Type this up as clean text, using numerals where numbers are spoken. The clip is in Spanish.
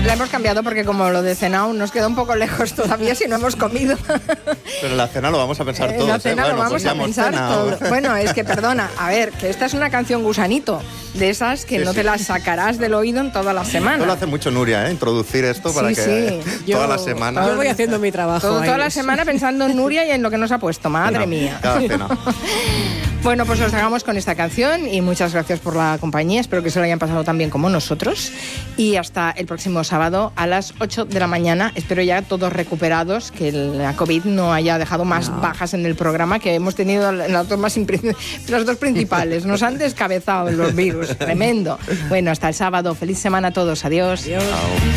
La hemos cambiado porque como lo de cena aún nos queda un poco lejos todavía si no hemos comido. Pero la cena lo vamos a pensar todos. La cena Bueno, lo vamos pues ya a hemos pensar cenado. todo. Bueno, es que perdona, a ver, que esta es una canción gusanito, de esas que Sí, no sí. te las sacarás del oído en toda la semana. Esto lo hace mucho Nuria, introducir esto para Sí, que sí. toda la semana... Yo voy haciendo mi trabajo. Toda la ahí. semana pensando en Nuria y en lo que nos ha puesto, madre mía. Cada cena. Bueno, pues os dejamos con esta canción y muchas gracias por la compañía. Espero que se lo hayan pasado tan bien como nosotros. Y hasta el próximo sábado a las 8 de la mañana. Espero ya todos recuperados, que la COVID no haya dejado más bajas en el programa, que hemos tenido las dos principales. Nos han descabezado los virus. Tremendo. Bueno, hasta el sábado. Feliz semana a todos. Adiós. Chao.